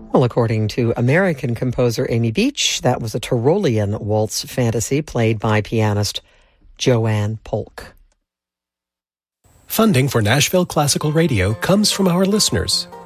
Well, according to American composer Amy Beach, that was a Tyrolean waltz fantasy played by pianist Joanne Polk. Funding for Nashville Classical Radio comes from our listeners,